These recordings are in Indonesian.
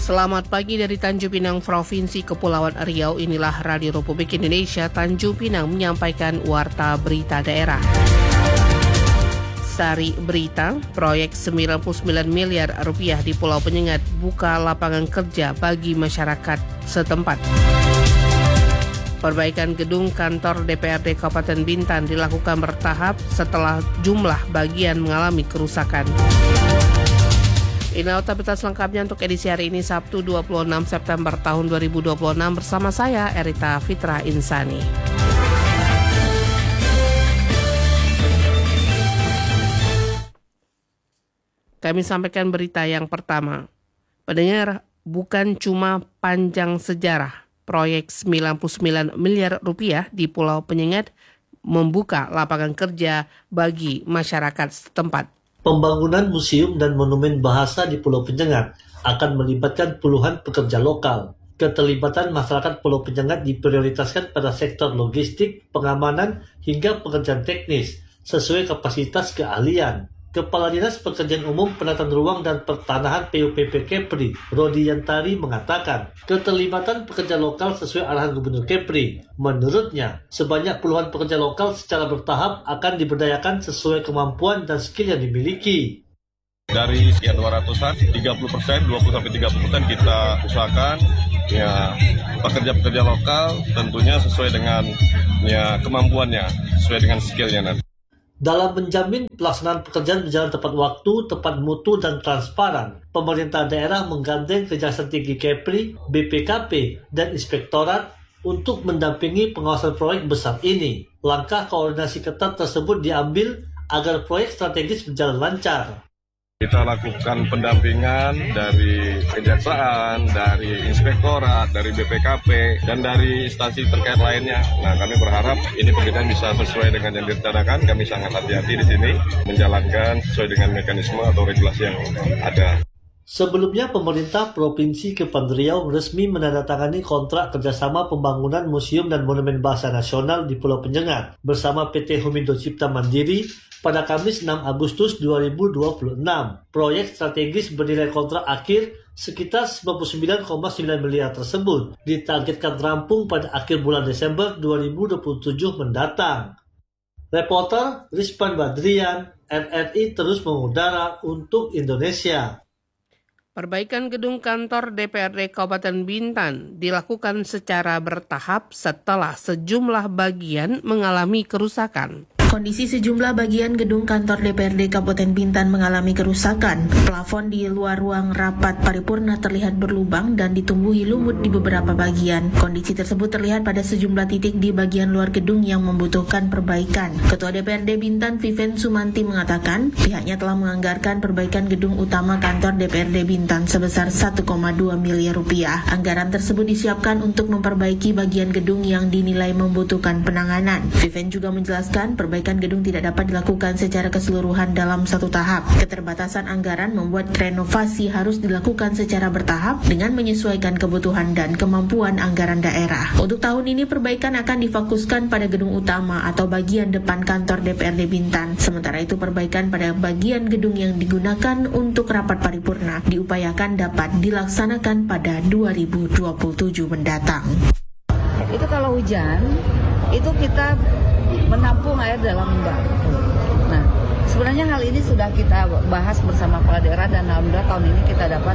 Selamat pagi dari Tanjung Pinang, Provinsi Kepulauan Riau. Inilah Radio Republik Indonesia Tanjung Pinang menyampaikan warta berita daerah. Sari berita, proyek 99 miliar rupiah di Pulau Penyengat buka lapangan kerja bagi masyarakat setempat. Perbaikan gedung kantor DPRD Kabupaten Bintan dilakukan bertahap setelah jumlah bagian mengalami kerusakan. Ini aktivitas lengkapnya untuk edisi hari ini Sabtu 26 September tahun 2026 bersama saya Erita Fitra Insani. Kami sampaikan berita yang pertama. Pendengar, bukan cuma panjang sejarah, proyek 99 miliar rupiah di Pulau Penyengat membuka lapangan kerja bagi masyarakat setempat. Pembangunan museum dan monumen bahasa di Pulau Penyengat akan melibatkan puluhan pekerja lokal. Keterlibatan masyarakat Pulau Penyengat diprioritaskan pada sektor logistik, pengamanan, hingga pekerjaan teknis sesuai kapasitas keahlian. Kepala Dinas Pekerjaan Umum, Penataan Ruang dan Pertanahan PUPP Kepri, Rodi Yantari mengatakan, keterlibatan pekerja lokal sesuai arahan Gubernur Kepri. Menurutnya, sebanyak puluhan pekerja lokal secara bertahap akan diberdayakan sesuai kemampuan dan skill yang dimiliki. Dari sekian 200-an, 30%, 20-30% kita usahakan ya pekerja-pekerja lokal tentunya sesuai dengan ya kemampuannya, sesuai dengan skillnya nanti. Dalam menjamin pelaksanaan pekerjaan berjalan tepat waktu, tepat mutu, dan transparan, pemerintah daerah menggandeng Kejaksaan Tinggi Kepri, BPKP, dan Inspektorat untuk mendampingi pengawasan proyek besar ini. Langkah koordinasi ketat tersebut diambil agar proyek strategis berjalan lancar. Kita lakukan pendampingan dari Kejaksaan, dari Inspektorat, dari BPKP, dan dari instansi terkait lainnya. Nah, kami berharap ini pekerjaan bisa sesuai dengan yang direncanakan. Kami sangat hati-hati di sini menjalankan sesuai dengan mekanisme atau regulasi yang ada. Sebelumnya, pemerintah Provinsi Kepulauan Riau resmi menandatangani kontrak kerjasama pembangunan Museum dan Monumen Bahasa Nasional di Pulau Penyengat bersama PT Humindo Cipta Mandiri pada Kamis 6 Agustus 2026. Proyek strategis bernilai kontrak akhir sekitar 99,9 miliar tersebut ditargetkan rampung pada akhir bulan Desember 2027 mendatang. Reporter Rizpan Badrian, RRI terus mengudara untuk Indonesia. Perbaikan gedung kantor DPRD Kabupaten Bintan dilakukan secara bertahap setelah sejumlah bagian mengalami kerusakan. Kondisi sejumlah bagian gedung kantor DPRD Kabupaten Bintan mengalami kerusakan. Plafon di luar ruang rapat paripurna terlihat berlubang dan ditumbuhi lumut di beberapa bagian. Kondisi tersebut terlihat pada sejumlah titik di bagian luar gedung yang membutuhkan perbaikan. Ketua DPRD Bintan Viven Sumanti mengatakan pihaknya telah menganggarkan perbaikan gedung utama kantor DPRD Bintan sebesar 1,2 miliar rupiah. Anggaran tersebut disiapkan untuk memperbaiki bagian gedung yang dinilai membutuhkan penanganan. Viven juga menjelaskan perbaikan gedung tidak dapat dilakukan secara keseluruhan dalam satu tahap. Keterbatasan anggaran membuat renovasi harus dilakukan secara bertahap dengan menyesuaikan kebutuhan dan kemampuan anggaran daerah. Untuk tahun ini perbaikan akan difokuskan pada gedung utama atau bagian depan kantor DPRD Bintan. Sementara itu perbaikan pada bagian gedung yang digunakan untuk rapat paripurna diupayakan dapat dilaksanakan pada 2027 mendatang. Itu kalau hujan, itu kita menampung air dalam bak. Nah, sebenarnya hal ini sudah kita bahas bersama kepala daerah dan alhamdulillah tahun ini kita dapat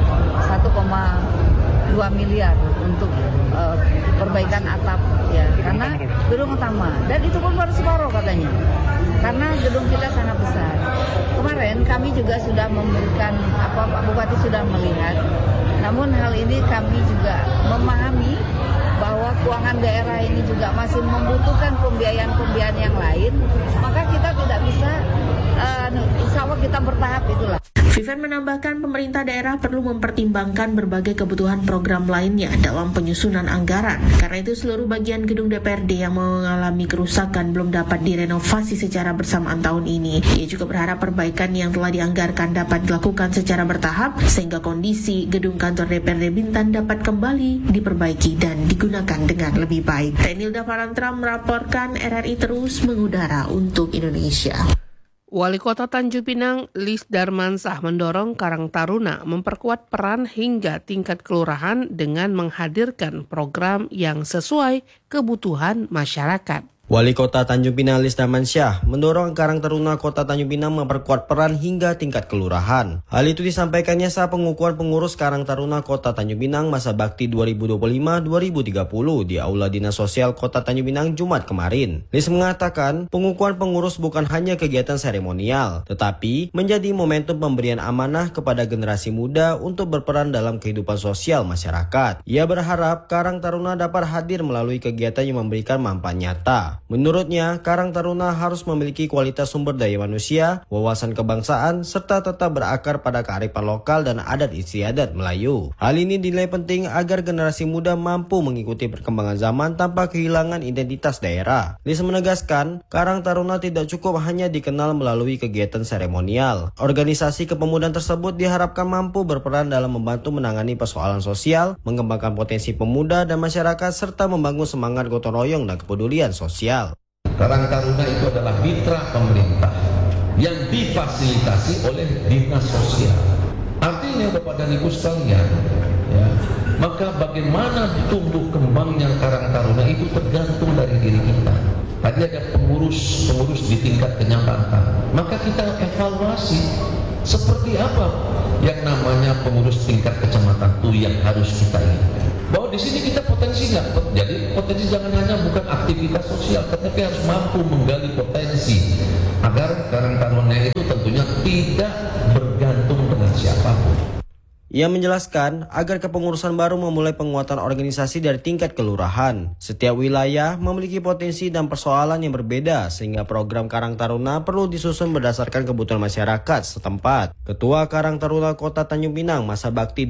1,2 miliar untuk perbaikan atap ya, karena gedung utama dan itu pun baru separuh katanya. Karena gedung kita sangat besar. Kemarin kami juga sudah memberikan Pak Bupati sudah melihat. Namun hal ini kami juga memahami bahwa keuangan daerah ini juga masih membutuhkan pembiayaan-pembiayaan yang lain, maka kita tidak bisa, insya Allah kita bertahap itulah. Viven menambahkan pemerintah daerah perlu mempertimbangkan berbagai kebutuhan program lainnya dalam penyusunan anggaran. Karena itu seluruh bagian gedung DPRD yang mengalami kerusakan belum dapat direnovasi secara bersamaan tahun ini. Ia juga berharap perbaikan yang telah dianggarkan dapat dilakukan secara bertahap sehingga kondisi gedung kantor DPRD Bintan dapat kembali diperbaiki dan digunakan dengan lebih baik. Renilda Farantra melaporkan, RRI terus mengudara untuk Indonesia. Wali Kota Tanjung Pinang, Lis Darmansah, mendorong Karang Taruna memperkuat peran hingga tingkat kelurahan dengan menghadirkan program yang sesuai kebutuhan masyarakat. Wali Kota Tanjung Pinang Lis Darmansyah mendorong Karang Taruna Kota Tanjung Pinang memperkuat peran hingga tingkat kelurahan. Hal itu disampaikannya saat pengukuhan pengurus Karang Taruna Kota Tanjung Pinang masa bakti 2025-2030 di Aula Dinas Sosial Kota Tanjung Pinang Jumat kemarin. Lis mengatakan pengukuhan pengurus bukan hanya kegiatan seremonial, tetapi menjadi momentum pemberian amanah kepada generasi muda untuk berperan dalam kehidupan sosial masyarakat. Ia berharap Karang Taruna dapat hadir melalui kegiatan yang memberikan manfaat nyata. Menurutnya, Karang Taruna harus memiliki kualitas sumber daya manusia, wawasan kebangsaan, serta tetap berakar pada kearifan lokal dan adat istiadat Melayu. Hal ini dinilai penting agar generasi muda mampu mengikuti perkembangan zaman tanpa kehilangan identitas daerah. Lis menegaskan, Karang Taruna tidak cukup hanya dikenal melalui kegiatan seremonial. Organisasi kepemudaan tersebut diharapkan mampu berperan dalam membantu menangani persoalan sosial, mengembangkan potensi pemuda dan masyarakat, serta membangun semangat gotong royong dan kepedulian sosial. Karang Taruna itu adalah mitra pemerintah yang difasilitasi oleh dinas sosial. Artinya Bapak dan Ibu sekalian, ya, maka bagaimana tumbuh kembangnya Karang Taruna itu tergantung dari diri kita. Tadi ada pengurus di tingkat kecamatan, maka kita evaluasi seperti apa yang namanya pengurus tingkat kecamatan itu yang harus kita ingat. Bahwa di sini kita potensi nggak, jadi potensi jangan hanya bukan aktivitas sosial, tetapi harus mampu menggali potensi agar Karang Taruna itu tentunya tidak bergantung dengan siapapun. Ia menjelaskan agar kepengurusan baru memulai penguatan organisasi dari tingkat kelurahan. Setiap wilayah memiliki potensi dan persoalan yang berbeda sehingga program Karang Taruna perlu disusun berdasarkan kebutuhan masyarakat setempat. Ketua Karang Taruna Kota Tanjung Pinang masa bakti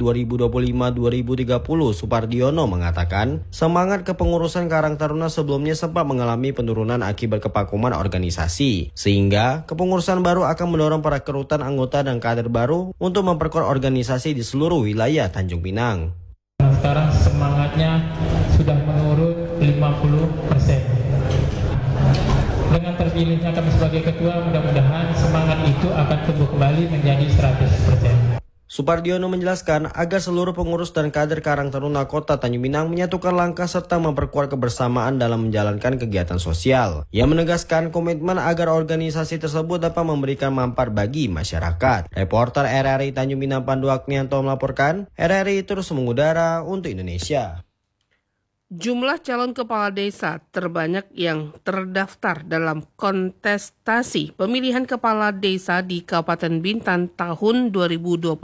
2025-2030 Supardiono mengatakan semangat kepengurusan Karang Taruna sebelumnya sempat mengalami penurunan akibat kevakuman organisasi. Sehingga kepengurusan baru akan mendorong perekrutan anggota dan kader baru untuk memperkuat organisasi di seluruh wilayah Tanjung Pinang. Sekarang semangatnya sudah menurun 50%. Dengan terpilihnya kami sebagai ketua, mudah-mudahan semangat itu akan tumbuh kembali menjadi 100%. Supardiono menjelaskan agar seluruh pengurus dan kader Karang Taruna Kota Tanjung Pinang menyatukan langkah serta memperkuat kebersamaan dalam menjalankan kegiatan sosial. Ia menegaskan komitmen agar organisasi tersebut dapat memberikan manfaat bagi masyarakat. Reporter RRI Tanjung Pinang Pandu Agnianto melaporkan, RRI terus mengudara untuk Indonesia. Jumlah calon kepala desa terbanyak yang terdaftar dalam kontestasi pemilihan kepala desa di Kabupaten Bintan tahun 2026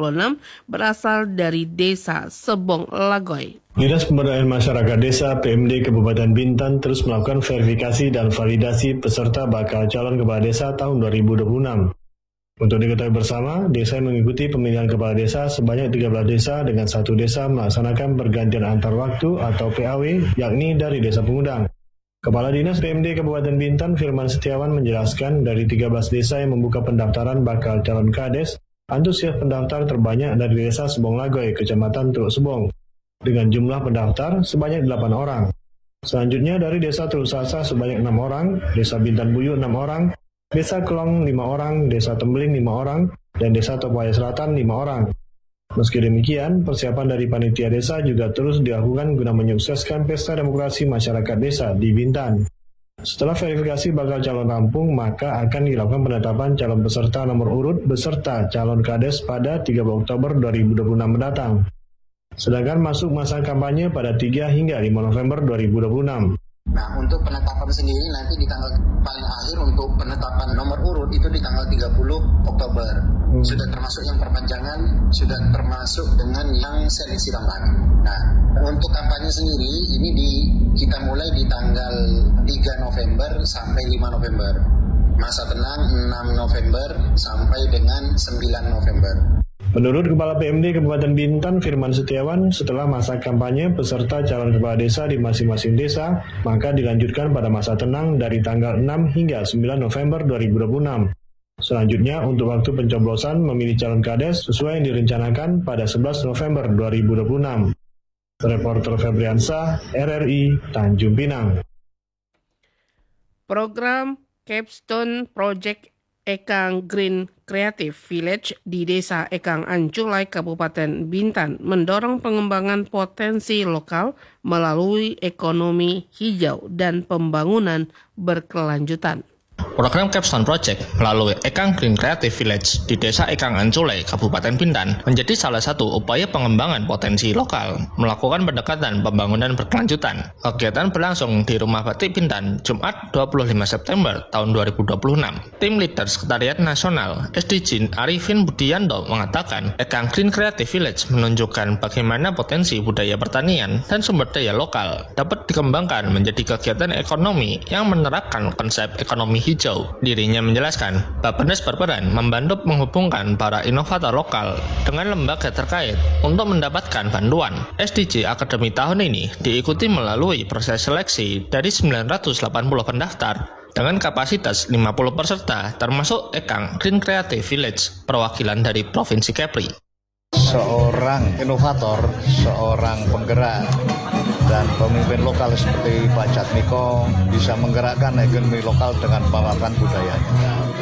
berasal dari Desa Sebong Lagoy. Dinas Pemberdayaan Masyarakat Desa PMD Kabupaten Bintan terus melakukan verifikasi dan validasi peserta bakal calon kepala desa tahun 2026. Untuk diketahui bersama, desa yang mengikuti pemilihan kepala desa sebanyak 13 desa dengan satu desa melaksanakan pergantian antar waktu atau PAW, yakni dari desa pengundang. Kepala Dinas PMD Kabupaten Bintan Firman Setiawan menjelaskan dari 13 desa yang membuka pendaftaran bakal calon kades, antusias pendaftar terbanyak dari Desa Sebong Lagoy, Kecamatan Teluk Sebong, dengan jumlah pendaftar sebanyak 8 orang. Selanjutnya dari Desa Teluk Sasa sebanyak 6 orang, Desa Bintan Buyuk 6 orang, Desa Kelong 5 orang, Desa Tembeling 5 orang, dan Desa Topaya Selatan 5 orang. Meski demikian, persiapan dari panitia desa juga terus dilakukan guna menyukseskan pesta demokrasi masyarakat desa di Bintan. Setelah verifikasi bakal calon rampung, maka akan dilakukan penetapan calon peserta nomor urut beserta calon kades pada 30 Oktober 2026 mendatang. Sedangkan masuk masa kampanye pada 3 hingga 5 November 2026. Nah, untuk penetapan sendiri nanti di tanggal paling akhir untuk penetapan nomor urut itu di tanggal 30 Oktober. Sudah termasuk yang perpanjangan, sudah termasuk dengan yang seleksi tambahan. Nah, untuk kampanye sendiri ini kita mulai di tanggal 3 November sampai 5 November. Masa tenang 6 November sampai dengan 9 November. Menurut Kepala PMD Kabupaten Bintan Firman Setiawan, setelah masa kampanye peserta calon kepala desa di masing-masing desa, maka dilanjutkan pada masa tenang dari tanggal 6 hingga 9 November 2026. Selanjutnya, untuk waktu pencoblosan memilih calon kades sesuai yang direncanakan pada 11 November 2026. Reporter Febriansah, RRI, Tanjung Pinang. Program Capstone Project Ekang Green Creative Village di Desa Ekang Anculai, Kabupaten Bintan, mendorong pengembangan potensi lokal melalui ekonomi hijau dan pembangunan berkelanjutan. Program Capstone Project melalui Ekang Green Creative Village di Desa Ekang Anculai, Kabupaten Bintan menjadi salah satu upaya pengembangan potensi lokal melakukan pendekatan pembangunan berkelanjutan. Kegiatan berlangsung di Rumah Batik Bintan, Jumat 25 September tahun 2026. Tim Leader Sekretariat Nasional SDG Arifin Budianto mengatakan Ekang Green Creative Village menunjukkan bagaimana potensi budaya pertanian dan sumber daya lokal dapat dikembangkan menjadi kegiatan ekonomi yang menerapkan konsep ekonomi hijau. Dirinya menjelaskan, Bappenas berperan membantu menghubungkan para inovator lokal dengan lembaga terkait untuk mendapatkan bantuan. SDG Academy tahun ini diikuti melalui proses seleksi dari 980 pendaftar dengan kapasitas 50 peserta termasuk Ekang Green Creative Village, perwakilan dari Provinsi Kepri. Seorang inovator, seorang penggerak dan pemimpin lokal seperti Pak Jatmiko bisa menggerakkan ekonomi lokal dengan pemanfaatan budayanya.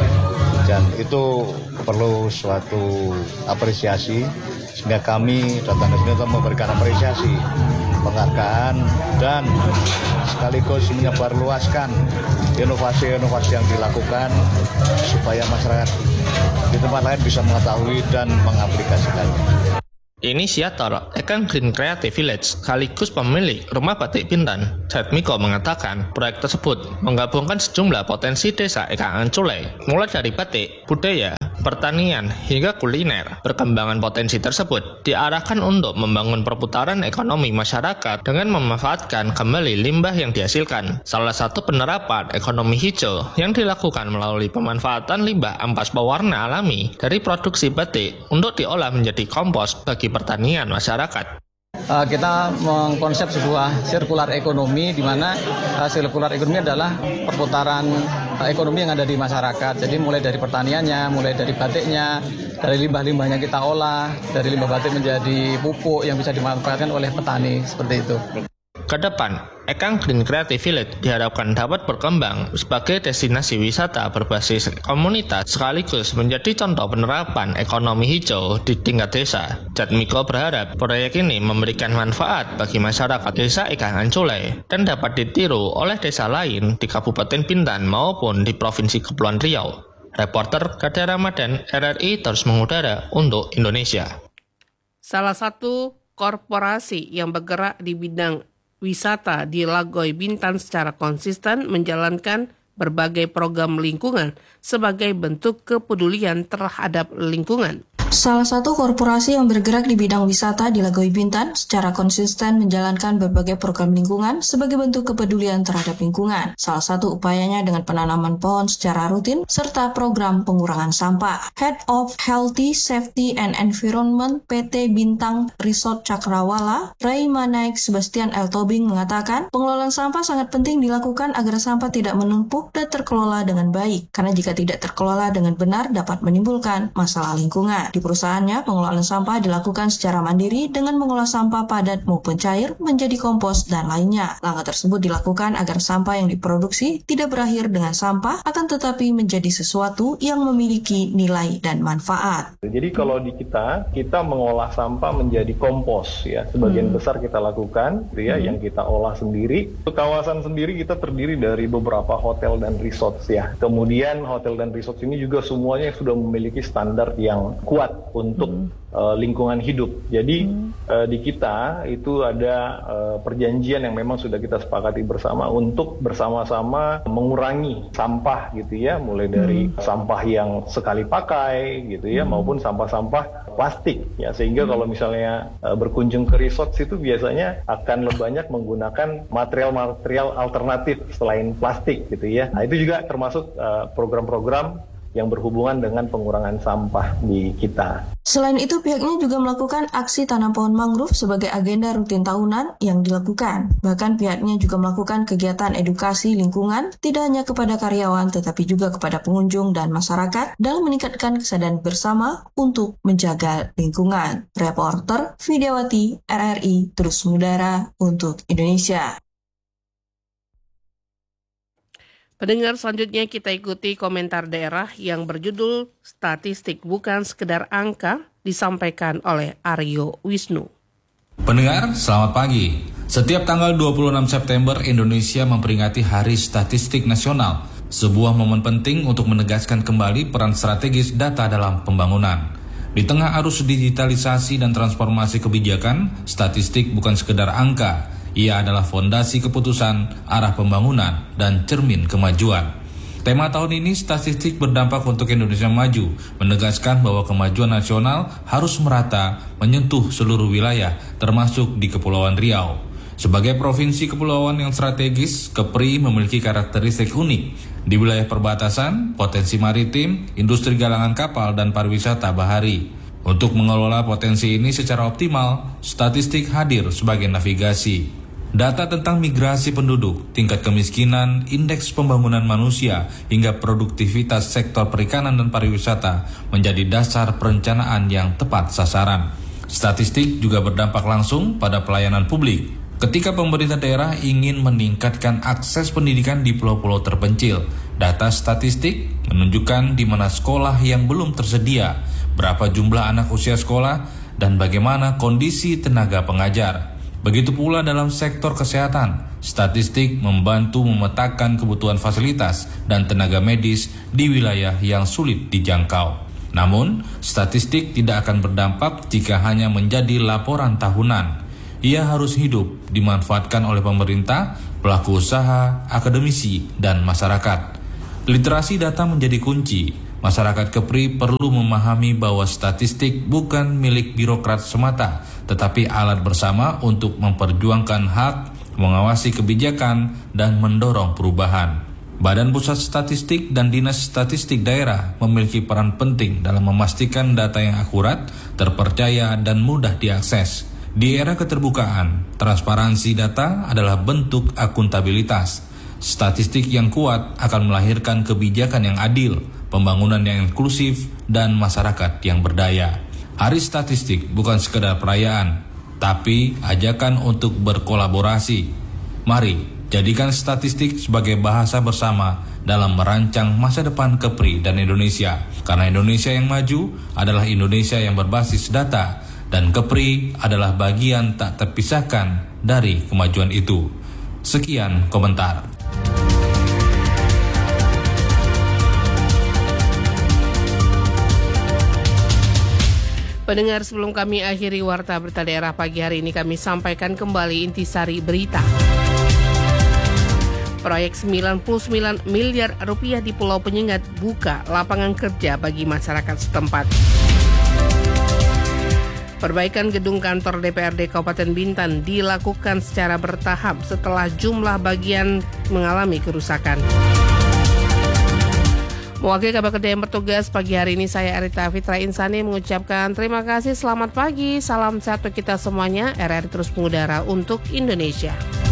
Dan itu perlu suatu apresiasi, sehingga kami datang ke sini untuk memberikan apresiasi, penghargaan, dan sekaligus menyebarluaskan inovasi-inovasi yang dilakukan supaya masyarakat di tempat lain bisa mengetahui dan mengaplikasikannya. Inisiator Ekang Green Creative Village sekaligus pemilik Rumah Batik Bintan, Jatmiko mengatakan proyek tersebut menggabungkan sejumlah potensi desa Ekang Anculai, mulai dari batik, budaya, pertanian, hingga kuliner. Perkembangan potensi tersebut diarahkan untuk membangun perputaran ekonomi masyarakat dengan memanfaatkan kembali limbah yang dihasilkan. Salah satu penerapan ekonomi hijau yang dilakukan melalui pemanfaatan limbah ampas pewarna alami dari produksi batik untuk diolah menjadi kompos bagi pertanian masyarakat. Kita mengkonsep sebuah sirkular ekonomi, di mana sirkular ekonomi adalah perputaran ekonomi yang ada di masyarakat. Jadi mulai dari pertaniannya, mulai dari batiknya, dari limbah-limbahnya kita olah, dari limbah batik menjadi pupuk yang bisa dimanfaatkan oleh petani, seperti itu. Kedepan, Ekang Green Creative Village diharapkan dapat berkembang sebagai destinasi wisata berbasis komunitas sekaligus menjadi contoh penerapan ekonomi hijau di tingkat desa. Jatmiko berharap proyek ini memberikan manfaat bagi masyarakat desa Ekang Anculai dan dapat ditiru oleh desa lain di Kabupaten Bintan maupun di Provinsi Kepulauan Riau. Reporter Kader Ramadan, RRI terus mengudara untuk Indonesia. Salah satu korporasi yang bergerak di bidang wisata di Lagoy Bintan secara konsisten menjalankan berbagai program lingkungan sebagai bentuk kepedulian terhadap lingkungan. Salah satu korporasi yang bergerak di bidang wisata di Lagoy Bintan secara konsisten menjalankan berbagai program lingkungan sebagai bentuk kepedulian terhadap lingkungan. Salah satu upayanya dengan penanaman pohon secara rutin serta program pengurangan sampah. Head of Healthy, Safety and Environment PT Bintang Resort Cakrawala, Ray Manaik Sebastian L. Tobing mengatakan, pengelolaan sampah sangat penting dilakukan agar sampah tidak menumpuk dan terkelola dengan baik. Karena jika tidak terkelola dengan benar dapat menimbulkan masalah lingkungan. Di perusahaannya, pengelolaan sampah dilakukan secara mandiri dengan mengolah sampah padat maupun cair menjadi kompos dan lainnya. Langkah tersebut dilakukan agar sampah yang diproduksi tidak berakhir dengan sampah, akan tetapi menjadi sesuatu yang memiliki nilai dan manfaat. Jadi kalau di kita mengolah sampah menjadi kompos ya. Sebagian besar kita lakukan ya, yang kita olah sendiri. Kawasan sendiri kita terdiri dari beberapa hotel dan resort ya. Kemudian hotel dan resort ini juga semuanya sudah memiliki standar yang kuat untuk lingkungan hidup. Jadi di kita itu ada perjanjian yang memang sudah kita sepakati bersama untuk bersama-sama mengurangi sampah gitu ya, mulai dari sampah yang sekali pakai gitu ya, maupun sampah-sampah plastik ya, sehingga kalau misalnya berkunjung ke resort itu biasanya akan lebih banyak menggunakan material-material alternatif selain plastik gitu ya. Nah, itu juga termasuk program-program yang berhubungan dengan pengurangan sampah di kita. Selain itu, pihaknya juga melakukan aksi tanam pohon mangrove sebagai agenda rutin tahunan yang dilakukan. Bahkan pihaknya juga melakukan kegiatan edukasi lingkungan, tidak hanya kepada karyawan, tetapi juga kepada pengunjung dan masyarakat dalam meningkatkan kesadaran bersama untuk menjaga lingkungan. Reporter Vidyawati, RRI, terus mengudara untuk Indonesia. Pendengar, selanjutnya kita ikuti komentar daerah yang berjudul Statistik Bukan Sekedar Angka, disampaikan oleh Aryo Wisnu. Pendengar, selamat pagi. Setiap tanggal 26 September, Indonesia memperingati Hari Statistik Nasional, sebuah momen penting untuk menegaskan kembali peran strategis data dalam pembangunan. Di tengah arus digitalisasi dan transformasi kebijakan, statistik bukan sekedar angka. Ia adalah fondasi keputusan, arah pembangunan, dan cermin kemajuan. Tema tahun ini, statistik berdampak untuk Indonesia maju, menegaskan bahwa kemajuan nasional harus merata, menyentuh seluruh wilayah, termasuk di Kepulauan Riau. Sebagai provinsi kepulauan yang strategis, Kepri memiliki karakteristik unik. Di wilayah perbatasan, potensi maritim, industri galangan kapal, dan pariwisata bahari. Untuk mengelola potensi ini secara optimal, statistik hadir sebagai navigasi. Data tentang migrasi penduduk, tingkat kemiskinan, indeks pembangunan manusia, hingga produktivitas sektor perikanan dan pariwisata menjadi dasar perencanaan yang tepat sasaran. Statistik juga berdampak langsung pada pelayanan publik. Ketika pemerintah daerah ingin meningkatkan akses pendidikan di pulau-pulau terpencil, data statistik menunjukkan di mana sekolah yang belum tersedia, berapa jumlah anak usia sekolah, dan bagaimana kondisi tenaga pengajar. Begitu pula dalam sektor kesehatan, statistik membantu memetakan kebutuhan fasilitas dan tenaga medis di wilayah yang sulit dijangkau. Namun, statistik tidak akan berdampak jika hanya menjadi laporan tahunan. Ia harus hidup, dimanfaatkan oleh pemerintah, pelaku usaha, akademisi, dan masyarakat. Literasi data menjadi kunci. Masyarakat Kepri perlu memahami bahwa statistik bukan milik birokrat semata, tetapi alat bersama untuk memperjuangkan hak, mengawasi kebijakan, dan mendorong perubahan. Badan Pusat Statistik dan Dinas Statistik Daerah memiliki peran penting dalam memastikan data yang akurat, terpercaya, dan mudah diakses. Di era keterbukaan, transparansi data adalah bentuk akuntabilitas. Statistik yang kuat akan melahirkan kebijakan yang adil, pembangunan yang inklusif, dan masyarakat yang berdaya. Hari Statistik bukan sekedar perayaan, tapi ajakan untuk berkolaborasi. Mari jadikan statistik sebagai bahasa bersama dalam merancang masa depan Kepri dan Indonesia. Karena Indonesia yang maju adalah Indonesia yang berbasis data, dan Kepri adalah bagian tak terpisahkan dari kemajuan itu. Sekian komentar. Pendengar, sebelum kami akhiri Warta Berita Daerah pagi hari ini, kami sampaikan kembali intisari berita. Proyek 99 miliar rupiah di Pulau Penyengat buka lapangan kerja bagi masyarakat setempat. Perbaikan gedung kantor DPRD Kabupaten Bintan dilakukan secara bertahap setelah jumlah bagian mengalami kerusakan. Mewakili kabar kerja yang bertugas pagi hari ini, saya Arita Fitra Insani mengucapkan terima kasih, selamat pagi, salam sehat untuk kita semuanya, RRI terus mengudara untuk Indonesia.